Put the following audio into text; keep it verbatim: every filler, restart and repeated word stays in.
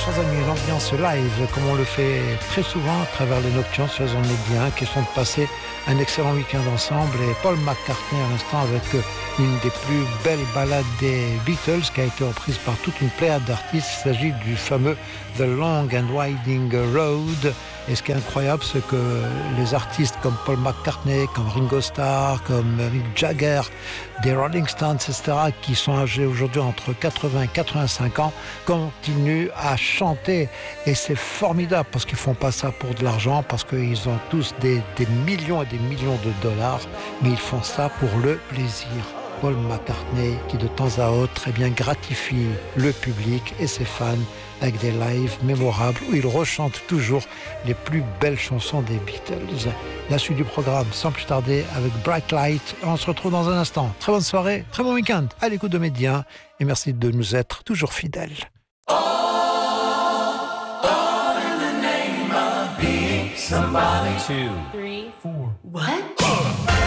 chers amis, l'ambiance live, comme on le fait très souvent à travers les nocturnes sur les ondes médias, question de passer un excellent week-end ensemble. Et Paul McCartney à l'instant avec une des plus belles ballades des Beatles qui a été reprise par toute une pléiade d'artistes. Il s'agit du fameux The Long and Winding Road. Et ce qui est incroyable, c'est que les artistes comme Paul McCartney, comme Ringo Starr, comme Mick Jagger, des Rolling Stones, et cetera, qui sont âgés aujourd'hui entre quatre-vingts et quatre-vingt-cinq ans, continuent à chanter. Et c'est formidable parce qu'ils font pas ça pour de l'argent, parce qu'ils ont tous des, des millions et des millions de dollars, mais ils font ça pour le plaisir. Paul McCartney qui de temps à autre eh bien, gratifie le public et ses fans avec des lives mémorables où il rechante toujours les plus belles chansons des Beatles. La suite du programme sans plus tarder avec Bright Light. On se retrouve dans un instant. Très bonne soirée, très bon week-end à l'écoute de Média et merci de nous être toujours fidèles. All, all in the name of being somebody. Two, three, four. What?